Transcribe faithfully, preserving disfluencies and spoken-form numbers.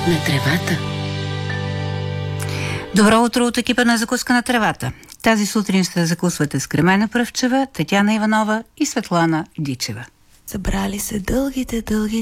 на тревата. Добро утро от екипа на Закуска на тревата. Тази сутрин ще закусвате с Кремена Пръвчева, Татяна Иванова и Светлана Дичева. Събрали се дългите, дълги